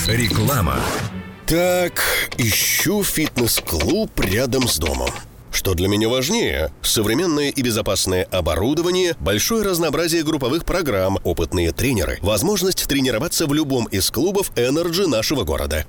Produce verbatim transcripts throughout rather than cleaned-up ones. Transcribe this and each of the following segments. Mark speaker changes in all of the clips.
Speaker 1: Реклама.
Speaker 2: Так, ищу фитнес-клуб рядом с домом. Что для меня важнее? Современное и безопасное оборудование, большое разнообразие групповых программ, опытные тренеры, возможность тренироваться в любом из клубов Energy нашего города.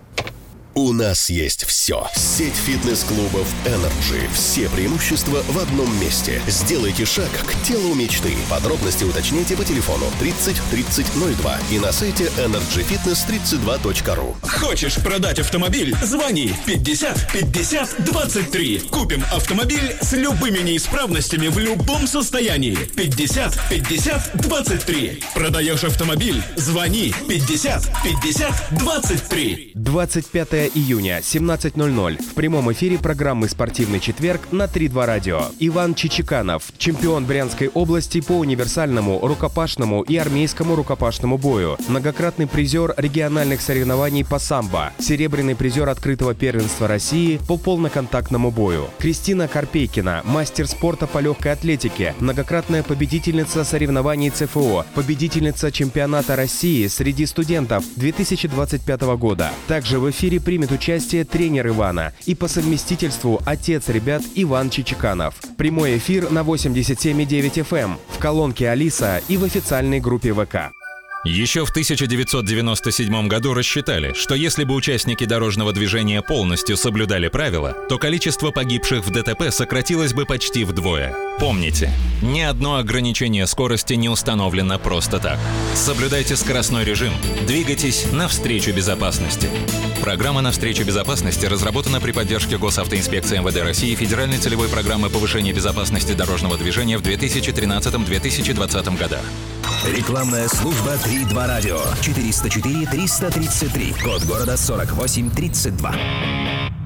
Speaker 2: У нас есть все. Сеть фитнес-клубов Energy. Все преимущества в одном месте. Сделайте шаг к телу мечты. Подробности уточняйте по телефону тридцать тридцать ноль два и на сайте энерджи фитнес тридцать два точка ру.
Speaker 3: Хочешь продать автомобиль? Звони пятьдесят пятьдесят двадцать три. Купим автомобиль с любыми неисправностями в любом состоянии. пятьдесят пятьдесят двадцать три. Продаешь автомобиль? Звони пятьдесят пятьдесят двадцать три.
Speaker 4: двадцать пятого июня, семнадцать ноль ноль. В прямом эфире программы «Спортивный четверг» на три два радио. Иван Чичиканов, чемпион Брянской области по универсальному, рукопашному и армейскому рукопашному бою. Многократный призер региональных соревнований по самбо. Серебряный призер открытого первенства России по полноконтактному бою. Кристина Карпейкина, мастер спорта по легкой атлетике. Многократная победительница соревнований ЦФО. Победительница чемпионата России среди студентов две тысячи двадцать пятого года. Также в эфире примет участие тренер Ивана и по совместительству отец ребят Иван Чичиканов. Прямой эфир на восемьдесят семь и девять эф эм, в колонке Алиса и в официальной группе ВК.
Speaker 5: Еще в тысяча девятьсот девяносто седьмом году рассчитали, что если бы участники дорожного движения полностью соблюдали правила, то количество погибших в ДТП сократилось бы почти вдвое. Помните, ни одно ограничение скорости не установлено просто так. Соблюдайте скоростной режим, двигайтесь навстречу безопасности. Программа «Навстречу безопасности» разработана при поддержке Госавтоинспекции эм вэ дэ России и Федеральной целевой программы повышения безопасности дорожного движения в две тысячи тринадцатом — две тысячи двадцатом годах.
Speaker 1: Рекламная служба три два радио. четыреста четыре триста тридцать три. Код города сорок восемь тридцать два.